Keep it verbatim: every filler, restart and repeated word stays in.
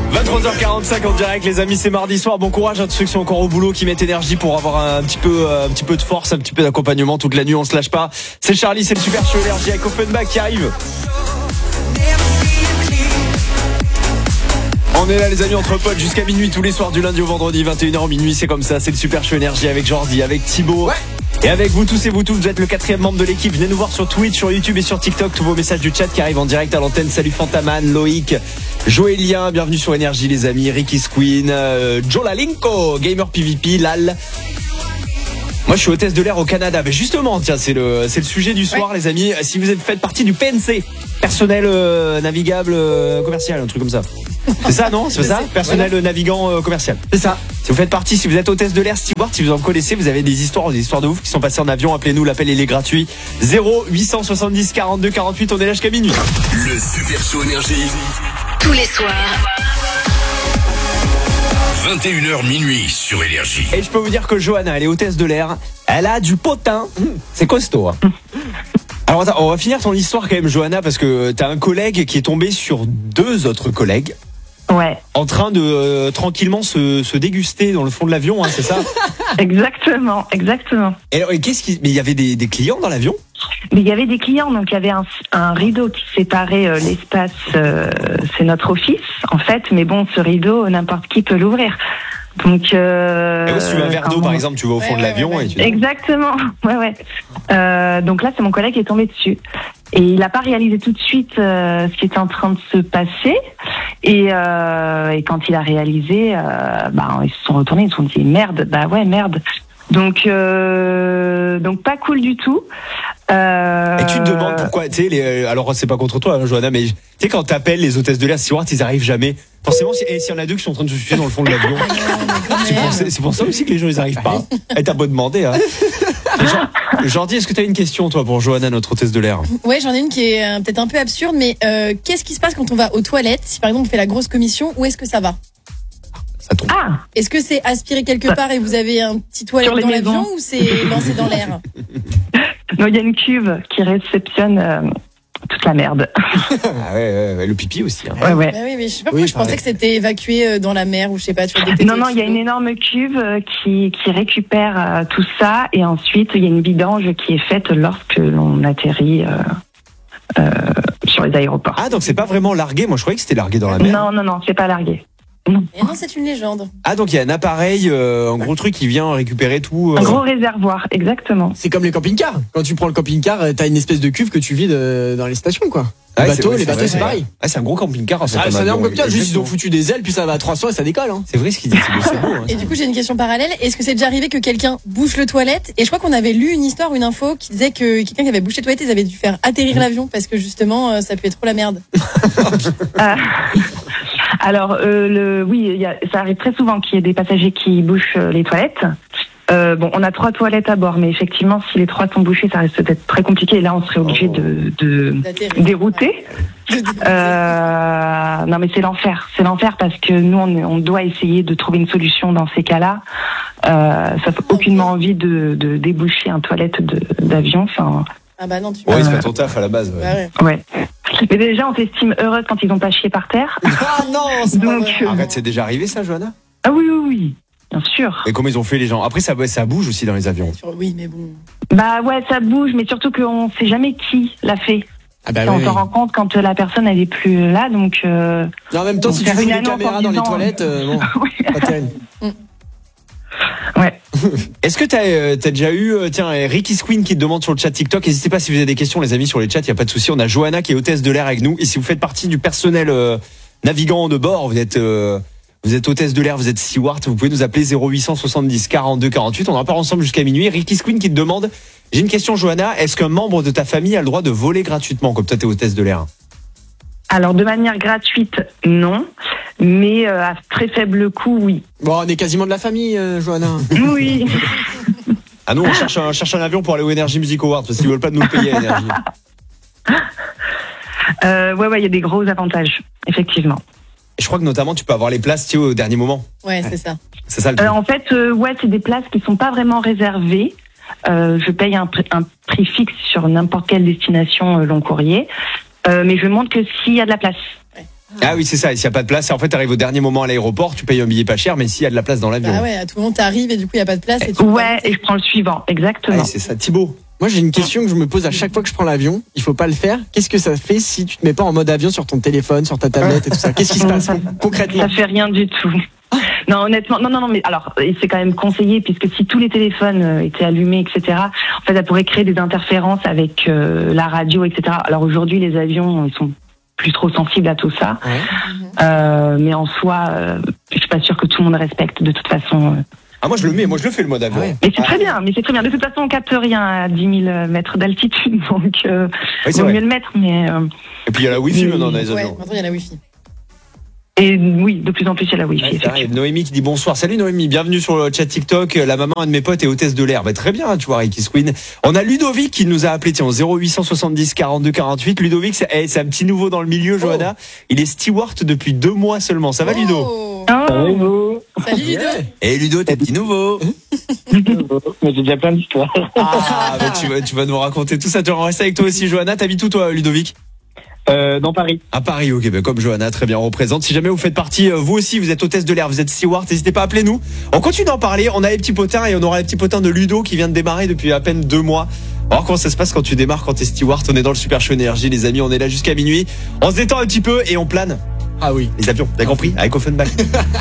vingt-trois heures quarante-cinq en direct, les amis, c'est mardi soir. Bon courage à tous ceux qui sont encore au boulot, qui mettent énergie pour avoir un petit peu, un petit peu de force, un petit peu d'accompagnement toute la nuit. On se lâche pas. C'est Charlie, c'est le super show énergie avec Offenbach qui arrive. On est là les amis entre potes jusqu'à minuit tous les soirs du lundi au vendredi, vingt et une heures minuit, c'est comme ça, c'est le super show énergie avec Jordi, avec Thibaut. Ouais. Et avec vous tous et vous tous, vous êtes le quatrième membre de l'équipe. Venez nous voir sur Twitch, sur YouTube et sur TikTok. Tous vos messages du chat qui arrivent en direct à l'antenne. Salut Fantaman, Loïc, Joélien, bienvenue sur Énergie les amis. Ricky Squeen, euh, Jolalinko, Gamer P V P, Lal. Moi je suis hôtesse de l'air au Canada. Mais justement, tiens, c'est le, c'est le sujet du soir, ouais. Les amis. Si vous faites partie du P N C, personnel euh, navigable euh, commercial, un truc comme ça. C'est ça, non? C'est ça? Personnel voilà. Navigant euh, commercial. C'est ça. Si vous faites partie, si vous êtes hôtesse de l'air, steward, si vous en connaissez, vous avez des histoires, des histoires de ouf qui sont passées en avion, appelez-nous, l'appel il est gratuit. zéro huit cent soixante-dix quarante-deux quarante-huit, on est là jusqu'à minuit. Le super show énergie. Tous les soirs. vingt et une heures minuit sur Énergie. Et je peux vous dire que Johanna, elle est hôtesse de l'air. Elle a du potin. C'est costaud. Hein. Alors attends, on va finir ton histoire quand même, Johanna, parce que t'as un collègue qui est tombé sur deux autres collègues. Ouais. En train de euh, tranquillement se, se déguster dans le fond de l'avion, hein, c'est ça? Exactement, exactement. Et, et qu'est-ce qui, mais il y avait des, des clients dans l'avion? Mais il y avait des clients, donc il y avait un, un rideau qui séparait euh, l'espace. Euh, c'est notre office, en fait, mais bon, ce rideau, n'importe qui peut l'ouvrir. Donc, euh, et oui, si tu veux un verre d'eau, par exemple, tu vas au fond ouais, de l'avion. Ouais, ouais. Et tu... Exactement, ouais, ouais. Euh, donc là, c'est mon collègue qui est tombé dessus. Et il n'a pas réalisé tout de suite euh, ce qui était en train de se passer. Et, euh, et quand il a réalisé, euh, bah, ils se sont retournés, ils se sont dit merde, bah ouais, merde. Donc, euh, donc pas cool du tout. Euh... Et tu te demandes pourquoi, tu sais, les, alors c'est pas contre toi, hein, Johanna, mais tu sais, quand t'appelles les hôtesses de l'air, si ils arrivent jamais. Forcément, si, et s'il y en a deux qui sont en train de se sucer dans le fond de l'avion, c'est, pour, c'est, c'est pour ça aussi que les gens ils arrivent pas. Et t'as beau demander, hein. Jordi, est-ce que t'as une question, toi, pour Johanna, notre hôtesse de l'air? Ouais, j'en ai une qui est euh, peut-être un peu absurde, mais euh, qu'est-ce qui se passe quand on va aux toilettes? Si par exemple on fait la grosse commission, où est-ce que ça va? Ça tombe. Ah. Est-ce que c'est aspiré quelque part et vous avez un petit toilette dans maisons. l'avion, ou c'est lancé dans l'air? Non, il y a une cuve qui réceptionne euh, toute la merde. Ah ouais, ouais, le pipi aussi. Hein. Ouais, ouais. Bah oui, mais je sais pas pourquoi oui, je pensais que c'était évacué dans la mer ou je sais pas. Tu vois, des non, non, il y a une énorme cuve qui, qui récupère euh, tout ça et ensuite il y a une vidange qui est faite lorsque l'on atterrit euh, euh, sur les aéroports. Ah, donc c'est pas vraiment largué? Moi, je croyais que c'était largué dans la mer. Non, non, non, c'est pas largué. Non. Et non, c'est une légende. Ah, donc il y a un appareil, euh, un gros truc qui vient récupérer tout. Euh... Un gros réservoir, exactement. C'est comme les camping-cars. Quand tu prends le camping-car, t'as une espèce de cuve que tu vides dans les stations, quoi. Les ouais, bateaux, vrai, les bateaux, c'est, c'est pareil. Ah, c'est un gros camping-car. En fait, ah, c'est un énorme camping-car. Juste, ils ont foutu des ailes, puis ça va à trois cents et ça décolle. Hein. C'est vrai ce qu'ils disent. C'est beau. Hein, et du coup, j'ai une question parallèle. Est-ce que c'est déjà arrivé que quelqu'un bouche le toilette? Et je crois qu'on avait lu une histoire, une info qui disait que quelqu'un qui avait bouché le toilette, ils avaient dû faire atterrir mmh. l'avion parce que justement, ça puait trop la merde. euh, alors, euh, le, oui, y a, ça arrive très souvent qu'il y ait des passagers qui bouchent les toilettes. Euh, bon, on a trois toilettes à bord, mais effectivement, si les trois sont bouchées, ça risque d'être très compliqué. Et là, on serait obligé oh. de, de dérouter. Euh, non, mais c'est l'enfer. C'est l'enfer parce que nous, on, on doit essayer de trouver une solution dans ces cas-là. Euh, ça fait aucunement envie de, de déboucher un toilette de, d'avion. Enfin. Ah bah non, tu. Ouais, c'est pas ton taf à la base. Ouais. Bah ouais. ouais. Mais déjà, on t'estime heureuse quand ils ont pas chié par terre. Ah non, c'est Donc, pas vrai. euh, Arrête, c'est déjà arrivé ça, Johanna? Ah oui, oui, oui. Bien sûr. Et comment ils ont fait les gens? Après, ça, ça bouge aussi dans les avions. Oui, mais bon. Bah ouais, ça bouge, mais surtout qu'on sait jamais qui l'a fait. Ah bah oui, on oui. s'en rend compte quand la personne elle est plus là, donc. Euh, non, en même temps, si tu fous des caméras dans les toilettes, euh, bon, ouais. pas terrible. Ouais. Est-ce que t'as, euh, t'as déjà eu, euh, tiens, Ricky Squeen qui te demande sur le chat TikTok. N'hésitez pas si vous avez des questions, les amis, sur les chats, y a pas de souci. On a Johanna qui est hôtesse de l'air avec nous. Et si vous faites partie du personnel euh, navigant de bord, vous êtes. Euh, Vous êtes hôtesse de l'air, vous êtes steward, vous pouvez nous appeler zéro huit cent soixante-dix quarante-deux quarante-huit. On en parle ensemble jusqu'à minuit. Ricky Squeen qui te demande, j'ai une question, Johanna, est-ce qu'un membre de ta famille a le droit de voler gratuitement, comme toi t'es hôtesse de l'air? Alors de manière gratuite, non, mais euh, à très faible coût, oui. Bon, on est quasiment de la famille, euh, Johanna. Oui. Ah nous, on cherche un, cherche un avion pour aller au Energy Music Awards, parce qu'ils veulent pas de nous le payer à Energy. euh, ouais, ouais, il y a des gros avantages, effectivement. Je crois que notamment tu peux avoir les places, tu sais, au dernier moment. Ouais, c'est ça. C'est ça le truc. Euh, en fait, euh, ouais, c'est des places qui sont pas vraiment réservées. Euh, je paye un, pr- un prix fixe sur n'importe quelle destination euh, long courrier, euh, mais je montre que s'il y a de la place. Ouais. Ah oui, c'est ça. Et s'il n'y a pas de place, en fait, tu arrives au dernier moment à l'aéroport, tu payes un billet pas cher, mais s'il y a de la place dans l'avion. Ah ouais, à tout moment, t'arrives et du coup, il n'y a pas de place. Et tu Ouais, et je prends le suivant, exactement. Ah, c'est ça. Thibaut. Moi, j'ai une question que je me pose à chaque fois que je prends l'avion. Il faut pas le faire. Qu'est-ce que ça fait si tu te mets pas en mode avion sur ton téléphone, sur ta tablette et tout ça? Qu'est-ce qui se passe Ça- concrètement? Ça fait rien du tout. Non, honnêtement, non, non, non, mais alors, c'est quand même conseillé, puisque si tous les téléphones euh, étaient allumés, et cetera, en fait, ça pourrait créer des interférences avec euh, la radio, et cetera. Alors aujourd'hui, les avions, ils sont plus trop sensibles à tout ça. Ouais. Euh, mais en soi, euh, je suis pas sûre que tout le monde respecte de toute façon. euh. Ah, moi, je le mets. Moi, je le fais, le mode avion. Ah ouais. Mais c'est très bien, mais c'est très bien. De toute façon, on capte rien à dix mille mètres d'altitude, donc euh, Oui, c'est vaut vrai. mieux le mettre. Mais euh, Et puis, il y a la Wi-Fi Oui. maintenant dans les Ouais, avions. maintenant, il y a la Wi-Fi. et oui, de plus en plus, il y a la Wi-Fi. Ouais, c'est vrai. effectivement. Noémie qui dit bonsoir. Salut Noémie, bienvenue sur le chat TikTok. La maman un de mes potes est hôtesse de l'air. Bah, très bien, tu vois, Ricky Swin. On a Ludovic qui nous a appelé, tiens, au zéro huit cent soixante-dix quarante-deux quarante-huit. Ludovic, c'est eh, c'est un petit nouveau dans le milieu, Johanna. Il est steward depuis deux mois seulement. Ça va, Ludo? Oh. Oh, Salut Ludo. Et Ludo, t'es petit nouveau. Mais j'ai déjà plein d'histoires. Ah, bah, tu vas, tu vas nous raconter tout ça. Tu vas en rester avec toi aussi, Johanna. T'habites où, toi, Ludovic? Euh, dans Paris. À Paris, ok, ben comme Johanna, très bien, on représente. Si jamais vous faites partie, euh, vous aussi, vous êtes hôtesse de l'air, vous êtes steward, n'hésitez pas à appeler nous. On continue d'en parler, on a les petits potins et on aura les petits potins de Ludo qui vient de démarrer depuis à peine deux mois. Alors comment ça se passe quand tu démarres, quand t'es steward? On est dans le Super Show Énergie, les amis, on est là jusqu'à minuit. On se détend un petit peu et on plane Ah oui. les avions, t'as compris? Avec Offenbach.